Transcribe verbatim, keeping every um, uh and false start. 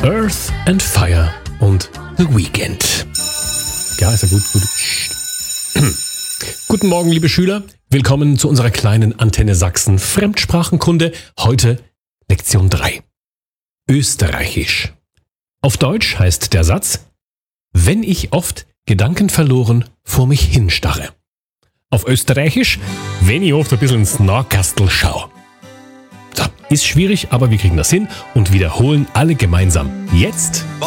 Earth and Fire und The Weeknd. Ja, ist ja gut, gut. Guten Morgen, liebe Schüler. Willkommen zu unserer kleinen Antenne Sachsen Fremdsprachenkunde. Heute Lektion drei. Österreichisch. Auf Deutsch heißt der Satz: Wenn ich oft gedankenverloren vor mich hinstarre. Auf Österreichisch: Wenn ich oft ein bisschen ins Nachkastel schaue. So, ist schwierig, aber wir kriegen das hin und wiederholen alle gemeinsam. Jetzt